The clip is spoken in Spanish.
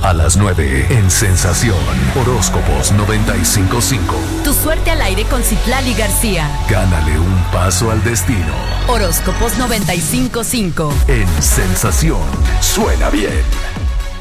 A las 9 en Sensación. Horóscopos 95.5. Tu suerte al aire con Citlali García. Gánale un paso al destino. Horóscopos 95.5. En Sensación. Suena bien.